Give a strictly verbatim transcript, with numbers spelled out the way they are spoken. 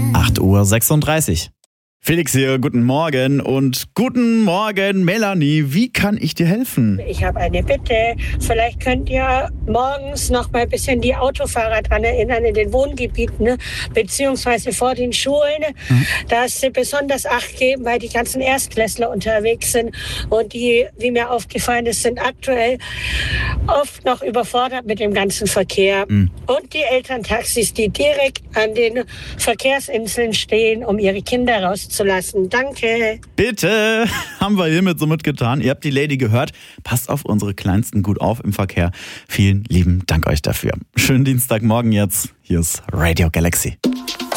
acht Uhr sechsunddreißig. Felix hier, guten Morgen und guten Morgen, Melanie. Wie kann ich dir helfen? Ich habe eine Bitte. Vielleicht könnt ihr morgens noch mal ein bisschen die Autofahrer daran erinnern in den Wohngebieten, ne? Beziehungsweise vor den Schulen, mhm. dass sie besonders Acht geben, weil die ganzen Erstklässler unterwegs sind und die, wie mir aufgefallen ist, sind aktuell oft noch überfordert mit dem ganzen Verkehr. Mhm. Und die Elterntaxis, die direkt an den Verkehrsinseln stehen, um ihre Kinder rauszulassen. Danke. Bitte, haben wir hiermit so mitgetan. Ihr habt die Lady gehört. Passt auf unsere Kleinsten gut auf im Verkehr. Vielen lieben Dank euch dafür. Schönen Dienstagmorgen jetzt. Hier ist Radio Galaxy.